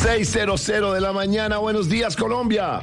6:00 de la mañana. Buenos días, Colombia.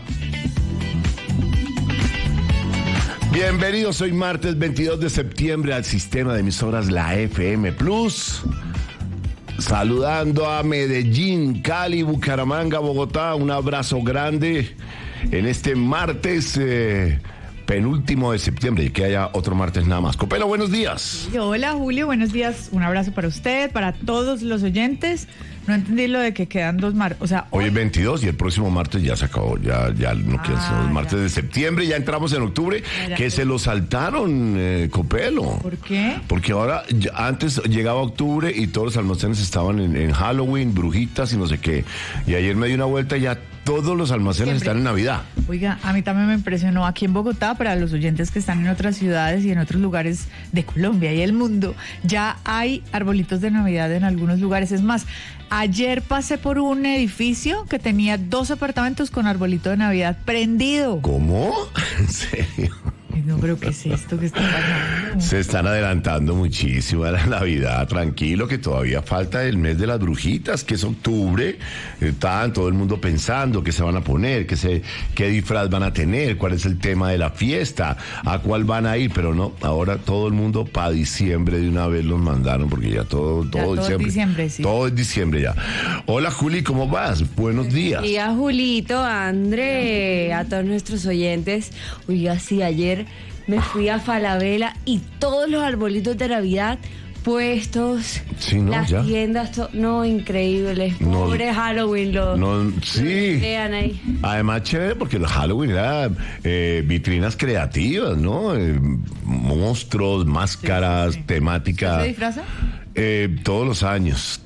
Bienvenidos hoy martes 22 de septiembre al sistema de emisoras La FM Plus. Saludando a Medellín, Cali, Bucaramanga, Bogotá. Un abrazo grande en este martes penúltimo de septiembre y que haya otro martes nada más. Copelo, buenos días. Hola, Julio, buenos días. Un abrazo para usted, para todos los oyentes. No entendí lo de que quedan 2 martes. O sea, hoy es 22 y el próximo martes ya se acabó. Ya no quedan sino los martes de septiembre. Ya entramos en octubre. Que se lo saltaron, Copelo. ¿Por qué? Porque ahora, antes llegaba octubre y todos los almacenes estaban en Halloween, brujitas y no sé qué. Y ayer me di una vuelta y ya todos los almacenes están en Navidad. Oiga, a mí también me impresionó aquí en Bogotá, para los oyentes que están en otras ciudades y en otros lugares de Colombia y el mundo, ya hay arbolitos de Navidad en algunos lugares. Es más, ayer pasé por un edificio que tenía 2 apartamentos con arbolito de Navidad prendido. ¿Cómo? ¿En serio? No, pero ¿qué es esto que está pasando? Se están adelantando muchísimo a la Navidad. Tranquilo, que todavía falta el mes de las brujitas, que es octubre. Están todo el mundo pensando qué se van a poner, qué disfraz van a tener, cuál es el tema de la fiesta, a cuál van a ir. Pero no, ahora todo el mundo para diciembre de una vez los mandaron, porque ya todo diciembre, sí. Todo es diciembre ya. Hola, Juli, ¿cómo vas? Buenos días. Y a Julito, a André, a todos nuestros oyentes. Oiga, sí, ayer me fui a Falabella y todos los arbolitos de Navidad puestos, sí, no, las ya. tiendas, no, increíbles. Pobre Halloween, sí. Vean ahí. Además, chévere, porque el Halloween era vitrinas creativas, ¿no? Monstruos, máscaras, sí. temática. ¿Se disfraza? Todos los años.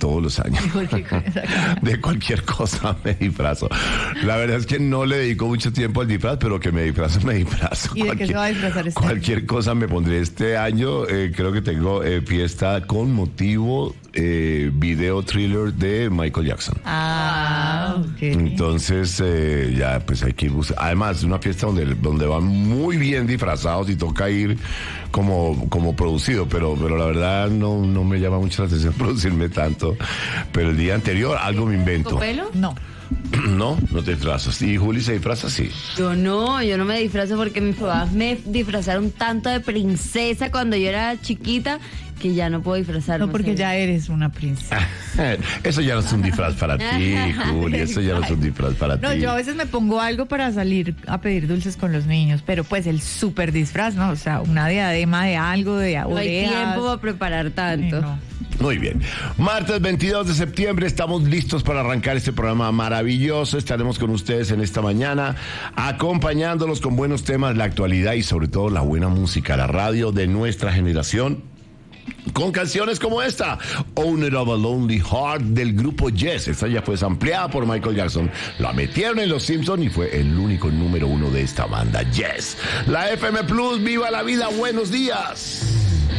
De cualquier cosa me disfrazo. La verdad es que no le dedico mucho tiempo al disfraz, pero que me disfrazo. ¿Y de qué se va a disfrazar este cualquier año? cosa me pondré este año. Creo que tengo fiesta con motivo video thriller de Michael Jackson. Ok. Entonces ya pues hay que ir buscar. Además, es una fiesta donde van muy bien disfrazados y toca ir como producido, pero la verdad no me llama mucho la atención producirme tanto. Pero el día anterior algo me invento. ¿Copelo? No. No te disfrazas. ¿Y Juli se disfraza? Sí. Yo no me disfrazo porque mis papás me disfrazaron tanto de princesa cuando yo era chiquita que ya no puedo disfrazarme. No, porque ya eres una princesa. Eso ya no es un disfraz para ti, Juli. Eso ya no es un disfraz para ti. No, yo a veces me pongo algo para salir a pedir dulces con los niños, pero pues el súper disfraz, ¿no? O sea, una diadema de algo, de orejas. No hay tiempo para preparar tanto. No. Muy bien. Martes 22 de septiembre, estamos listos para arrancar este programa maravilloso. Estaremos con ustedes en esta mañana, acompañándolos con buenos temas, la actualidad y sobre todo la buena música, la radio de nuestra generación, con canciones como esta, Owner of a Lonely Heart del grupo Yes. Esta ya fue sampleada por Michael Jackson. La metieron en Los Simpsons y fue el único número 1 de esta banda, Yes. La FM Plus, viva la vida, buenos días.